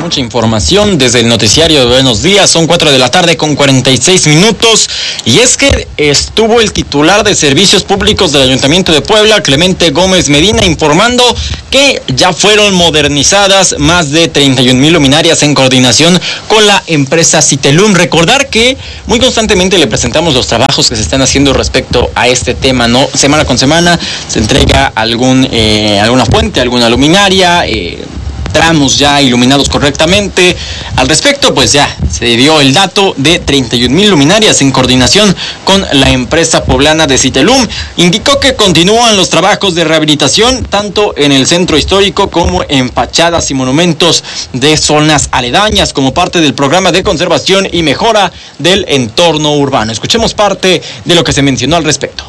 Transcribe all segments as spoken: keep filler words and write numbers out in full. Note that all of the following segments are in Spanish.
mucha información desde el noticiario de Buenos Días. Son cuatro de la tarde con cuarenta y seis minutos. Y es que estuvo el titular de Servicios Públicos del Ayuntamiento de Puebla, Clemente Gómez Medina, informando que ya fueron modernizadas más de treinta y un mil luminarias en coordinación con la empresa Citelum. Recordar que muy constantemente le presentamos los trabajos que se están haciendo respecto a este tema, ¿no? Semana con semana se entrega algún eh, alguna fuente, alguna luminaria, eh, tramos ya iluminados correctamente. Al respecto, pues ya se dio el dato de treinta y un mil luminarias en coordinación con la empresa poblana de Citelum. Indicó que continúan los trabajos de rehabilitación tanto en el centro histórico como en fachadas y monumentos de zonas aledañas como parte del programa de conservación y mejora del entorno urbano. Escuchemos parte de lo que se mencionó al respecto.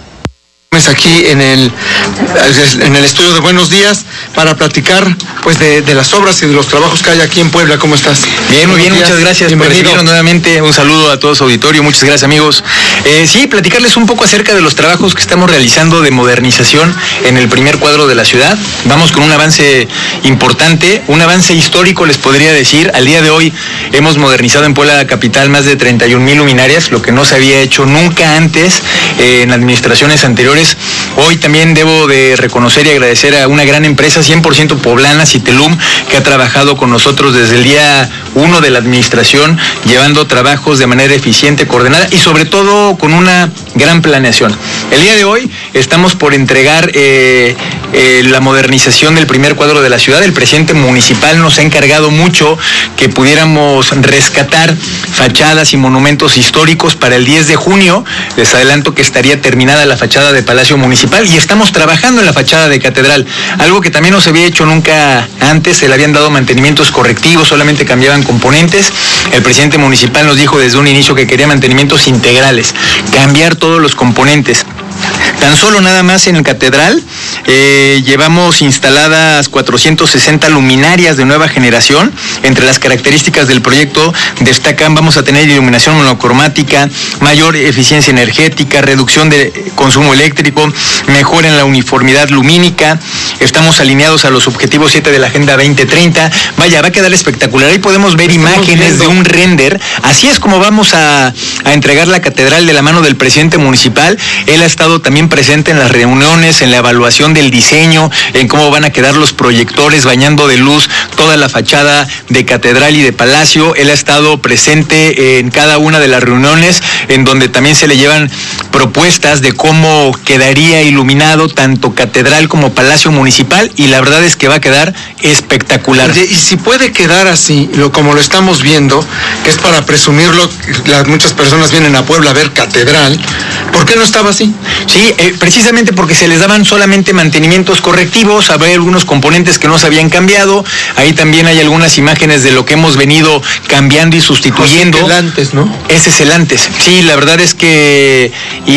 Aquí en el en el estudio de Buenos Días para platicar pues de, de las obras y de los trabajos que hay aquí en Puebla. ¿Cómo estás? Bien, muy bien, muchas gracias por recibirnos nuevamente. Un saludo a todo su auditorio, muchas gracias, amigos. Eh, sí, platicarles un poco acerca de los trabajos que estamos realizando de modernización en el primer cuadro de la ciudad. Vamos con un avance importante, un avance histórico, les podría decir. Al día de hoy hemos modernizado en Puebla capital más de treinta y un mil luminarias, lo que no se había hecho nunca antes eh, en administraciones anteriores. Hoy también debo de reconocer y agradecer a una gran empresa cien por ciento poblana, Citelum, que ha trabajado con nosotros desde el día uno de la administración, llevando trabajos de manera eficiente, coordinada y sobre todo con una gran planeación. El día de hoy estamos por entregar eh, eh, la modernización del primer cuadro de la ciudad. El presidente municipal nos ha encargado mucho que pudiéramos rescatar fachadas y monumentos históricos para el diez de junio. Les adelanto que estaría terminada la fachada de Palacio Municipal y estamos trabajando en la fachada de Catedral, algo que también no se había hecho nunca antes. Se le habían dado mantenimientos correctivos, solamente cambiaban componentes. El presidente municipal nos dijo desde un inicio que quería mantenimientos integrales, cambiar todos los componentes. Tan solo nada más en Catedral eh, llevamos instaladas cuatrocientas sesenta luminarias de nueva generación. Entre las características del proyecto destacan: vamos a tener iluminación monocromática, mayor eficiencia energética, reducción de consumo eléctrico, mejora en la uniformidad lumínica. Estamos alineados a los objetivos siete de la Agenda veinte treinta. Vaya, va a quedar espectacular. Ahí podemos ver Estamos imágenes viendo. de un render. Así es como vamos a, a entregar la catedral de la mano del presidente municipal. Él ha estado también presente en las reuniones, en la evaluación del diseño, en cómo van a quedar los proyectores bañando de luz toda la fachada de catedral y de palacio. Él ha estado presente en cada una de las reuniones, en donde también se le llevan propuestas de cómo quedaría iluminado tanto catedral como palacio municipal, y la verdad es que va a quedar espectacular. Oye, y si puede quedar así, lo, como lo estamos viendo, que es para presumirlo, las, muchas personas vienen a Puebla a ver catedral, ¿por qué no estaba así? Sí, eh, precisamente porque se les daban solamente mantenimientos correctivos, había algunos componentes que no se habían cambiado. Ahí también hay algunas imágenes de lo que hemos venido cambiando y sustituyendo. Es el antes, ¿no? Ese es el antes. Sí, la verdad es que,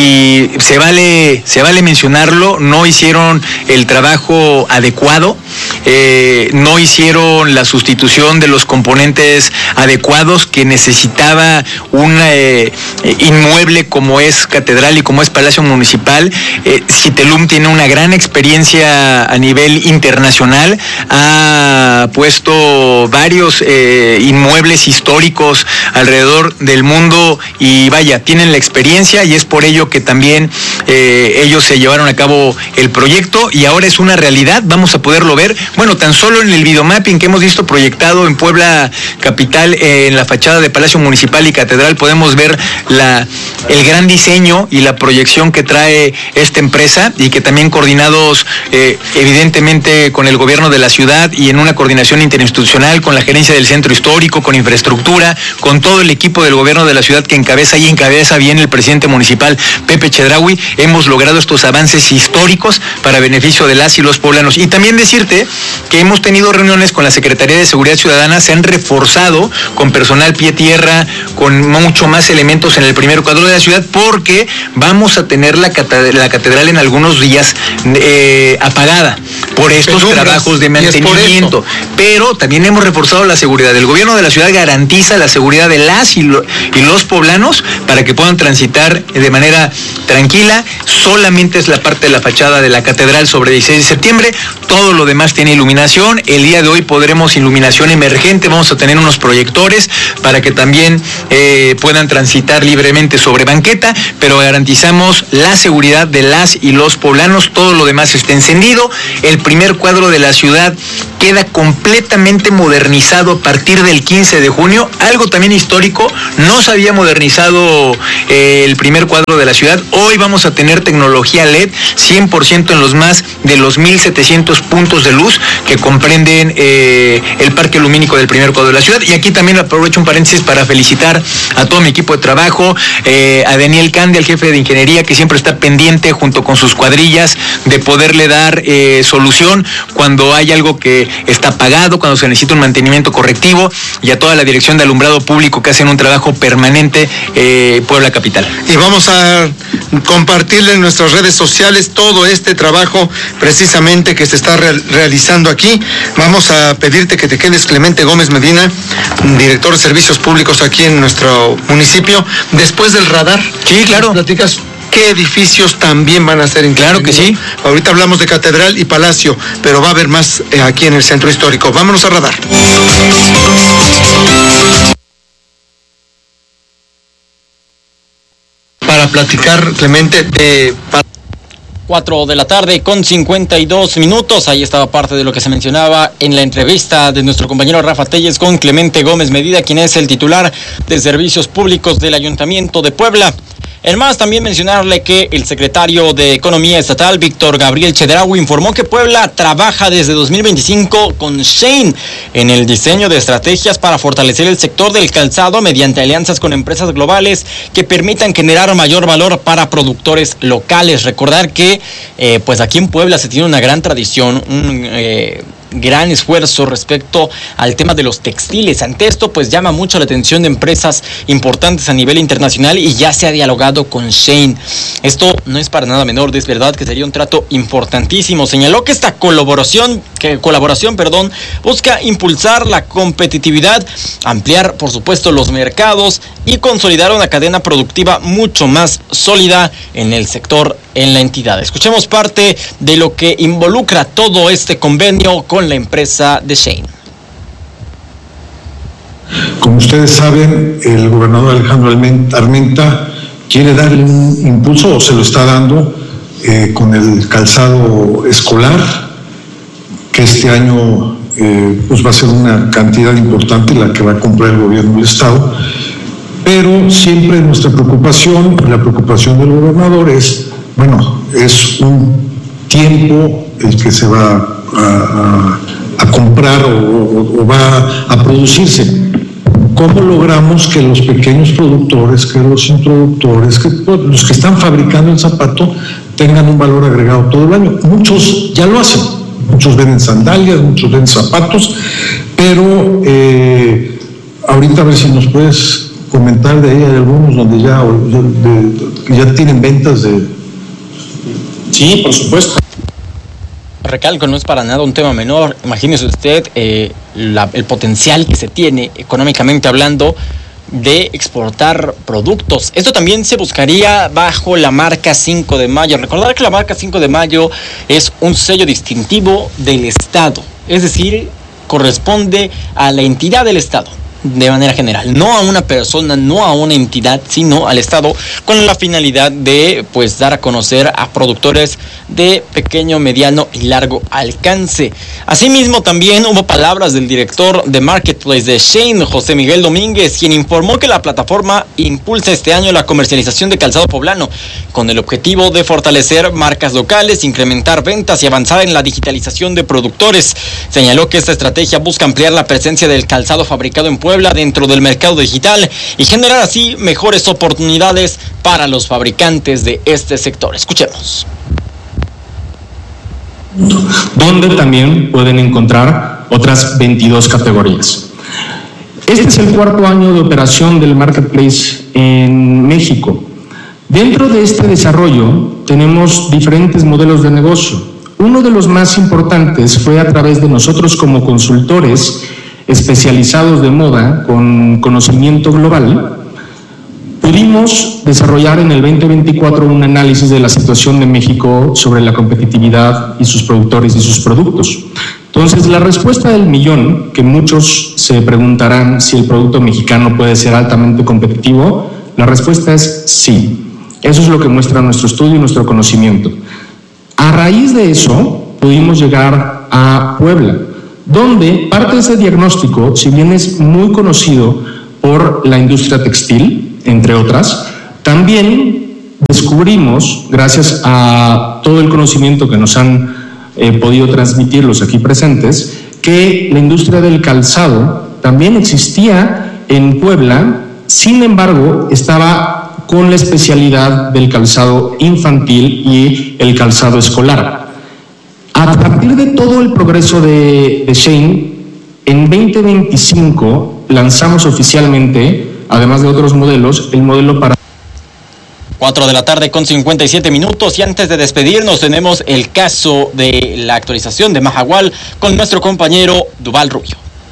y se vale, se vale mencionarlo, no hicieron el trabajo adecuado, eh, no hicieron la sustitución de los componentes adecuados que necesitaba un eh, inmueble como es catedral y como es palacio municipal. eh, Citelum tiene una gran experiencia a nivel internacional, ha puesto varios eh, inmuebles históricos alrededor del mundo y vaya, tienen la experiencia, y es por ello que también eh, ellos se llevaron a cabo el proyecto y ahora es una realidad. Vamos a poderlo ver, bueno, tan solo en el videomapping que hemos visto proyectado en Puebla capital, eh, en la fachada de Palacio Municipal y Catedral, podemos ver la, el gran diseño y la proyección que trae esta empresa, y que también coordinados eh, evidentemente con el gobierno de la ciudad y en una coordinación interinstitucional con la gerencia del centro histórico, con infraestructura, con todo el equipo del gobierno de la ciudad que encabeza y encabeza bien el presidente municipal Pepe Chedraui, hemos logrado estos avances históricos para beneficio de las y los poblanos. Y también decirte que hemos tenido reuniones con la Secretaría de Seguridad Ciudadana, se han reforzado con personal pie tierra, con mucho más elementos en el primer cuadro de la ciudad, porque vamos a tener la catedral, la catedral en algunos días eh, apagada por estos Penumbras, trabajos de mantenimiento. Pero también hemos reforzado la seguridad. El gobierno de la ciudad garantiza la seguridad de las y, lo, y los poblanos para que puedan transitar de manera tranquila. Solamente es la parte de la fachada de la catedral sobre dieciséis de septiembre. Todo lo demás tiene tiene iluminación. El día de hoy podremos iluminación emergente, vamos a tener unos proyectores para que también eh, puedan transitar libremente sobre banqueta, pero garantizamos la seguridad de las y los poblanos. Todo lo demás está encendido. El primer cuadro de la ciudad queda completamente modernizado a partir del quince de junio, algo también histórico. No se había modernizado eh, el primer cuadro de la ciudad. Hoy vamos a tener tecnología L E D cien por ciento en los más de los mil setecientos puntos de luz que comprenden eh, el parque lumínico del primer cuadro de la ciudad. Y aquí también aprovecho un paréntesis para felicitar a todo mi equipo de trabajo, eh, a Daniel Cande, al jefe de ingeniería, que siempre está pendiente junto con sus cuadrillas de poderle dar eh, solución cuando hay algo que está apagado, cuando se necesita un mantenimiento correctivo, y a toda la dirección de alumbrado público que hacen un trabajo permanente eh, Puebla Capital. Y vamos a compartirle en nuestras redes sociales todo este trabajo precisamente que se está re- realizando aquí. Vamos a pedirte que te quedes, Clemente Gómez Medina, director de servicios públicos aquí en nuestro municipio, después del radar. Sí, claro. Platicas qué edificios también van a ser incluidos. Claro que sí. Ahorita hablamos de Catedral y Palacio, pero va a haber más eh, aquí en el centro histórico. Vámonos a radar. Para platicar, Clemente, de... cuatro de la tarde con cincuenta y dos minutos. Ahí estaba parte de lo que se mencionaba en la entrevista de nuestro compañero Rafa Telles con Clemente Gómez Medina, quien es el titular de Servicios Públicos del Ayuntamiento de Puebla. En más, también mencionarle que el secretario de Economía Estatal, Víctor Gabriel Chedraui, informó que Puebla trabaja desde dos mil veinticinco con Shein en el diseño de estrategias para fortalecer el sector del calzado mediante alianzas con empresas globales que permitan generar mayor valor para productores locales. Recordar que eh, pues aquí en Puebla se tiene una gran tradición, un... Eh, gran esfuerzo respecto al tema de los textiles. Ante esto, pues llama mucho la atención de empresas importantes a nivel internacional y ya se ha dialogado con Shein. Esto no es para nada menor, es verdad que sería un trato importantísimo. Señaló que esta colaboración, que colaboración, perdón, busca impulsar la competitividad, ampliar, por supuesto, los mercados y consolidar una cadena productiva mucho más sólida en el sector, en la entidad. Escuchemos parte de lo que involucra todo este convenio con la empresa de Shein. Como ustedes saben, el gobernador Alejandro Armenta quiere darle un impulso, o se lo está dando, eh, con el calzado escolar, que este año eh, pues va a ser una cantidad importante la que va a comprar el gobierno del estado, pero siempre nuestra preocupación, la preocupación del gobernador es, bueno, es un tiempo el que se va a, a, a comprar o, o, o va a producirse. ¿Cómo logramos que los pequeños productores, que los introductores, que los que están fabricando el zapato tengan un valor agregado todo el año? Muchos ya lo hacen, muchos venden sandalias, muchos venden zapatos, pero eh, ahorita a ver si nos puedes comentar de ahí, hay algunos donde ya, de, de, ya tienen ventas de... Sí, por supuesto. Recalco, no es para nada un tema menor. Imagínese usted eh, la, el potencial que se tiene económicamente hablando de exportar productos. Esto también se buscaría bajo la marca cinco de mayo. Recordar que la marca cinco de mayo es un sello distintivo del Estado, es decir, corresponde a la entidad del Estado de manera general, no a una persona, no a una entidad, sino al Estado, con la finalidad de pues dar a conocer a productores de pequeño, mediano y largo alcance. Asimismo, también hubo palabras del director de Marketplace de Shein, José Miguel Domínguez, quien informó que la plataforma impulsa este año la comercialización de calzado poblano, con el objetivo de fortalecer marcas locales, incrementar ventas y avanzar en la digitalización de productores. Señaló que esta estrategia busca ampliar la presencia del calzado fabricado en Puebla dentro del mercado digital y generar así mejores oportunidades para los fabricantes de este sector. Escuchemos. Donde también pueden encontrar otras veintidós categorías. Este es el cuarto año de operación del Marketplace en México. Dentro de este desarrollo tenemos diferentes modelos de negocio. Uno de los más importantes fue a través de nosotros como consultores especializados de moda con conocimiento global. Pudimos desarrollar en el veinte veinticuatro un análisis de la situación de México sobre la competitividad y sus productores y sus productos. Entonces, la respuesta del millón, que muchos se preguntarán si el producto mexicano puede ser altamente competitivo, la respuesta es sí. Eso es lo que muestra nuestro estudio y nuestro conocimiento. A raíz de eso, pudimos llegar a Puebla, donde parte de ese diagnóstico, si bien es muy conocido por la industria textil, entre otras, también descubrimos, gracias a todo el conocimiento que nos han eh, podido transmitir los aquí presentes, que la industria del calzado también existía en Puebla, sin embargo, estaba con la especialidad del calzado infantil y el calzado escolar. A partir de todo el progreso de, de Shein, en veinte veinticinco lanzamos oficialmente, además de otros modelos, el modelo para... cuatro de la tarde con cincuenta y siete minutos, y antes de despedirnos tenemos el caso de la actualización de Mahahual con nuestro compañero Duval Rubio.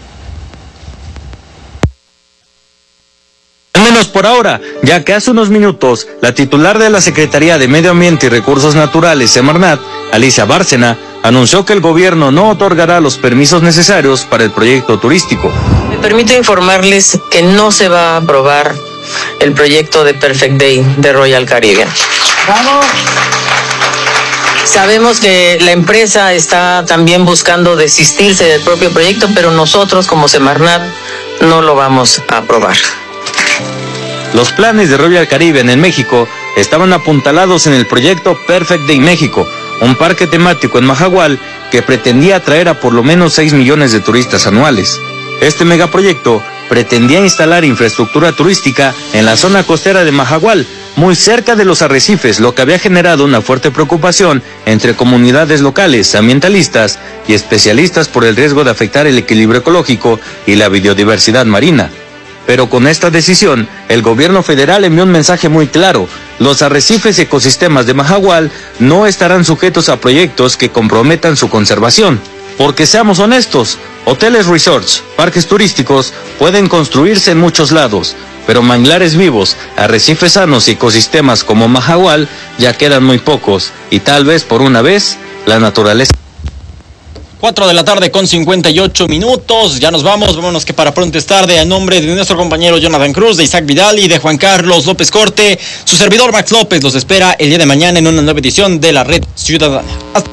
Al menos por ahora, ya que hace unos minutos, la titular de la Secretaría de Medio Ambiente y Recursos Naturales, Semarnat, Alicia Bárcena, anunció que el gobierno no otorgará los permisos necesarios para el proyecto turístico. Me permito informarles que no se va a aprobar el proyecto de Perfect Day de Royal Caribbean. ¡Vamos! Sabemos que la empresa está también buscando desistirse del propio proyecto, pero nosotros como Semarnat no lo vamos a aprobar. Los planes de Royal Caribbean en México estaban apuntalados en el proyecto Perfect Day México, un parque temático en Mahahual que pretendía atraer a por lo menos seis millones de turistas anuales. Este megaproyecto pretendía instalar infraestructura turística en la zona costera de Mahahual, muy cerca de los arrecifes, lo que había generado una fuerte preocupación entre comunidades locales, ambientalistas y especialistas por el riesgo de afectar el equilibrio ecológico y la biodiversidad marina. Pero con esta decisión, el gobierno federal envió un mensaje muy claro: los arrecifes y ecosistemas de Mahahual no estarán sujetos a proyectos que comprometan su conservación. Porque seamos honestos, hoteles resorts, parques turísticos pueden construirse en muchos lados, pero manglares vivos, arrecifes sanos y ecosistemas como Mahahual ya quedan muy pocos, y tal vez por una vez la naturaleza... cuatro de la tarde con cincuenta y ocho minutos, ya nos vamos, vámonos que para pronto es tarde. A nombre de nuestro compañero Jonathan Cruz, de Isaac Vidal y de Juan Carlos López Corte, su servidor Max López los espera el día de mañana en una nueva edición de La Red Ciudadana. Hasta...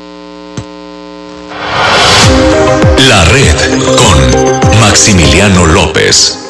La Red con Maximiliano López.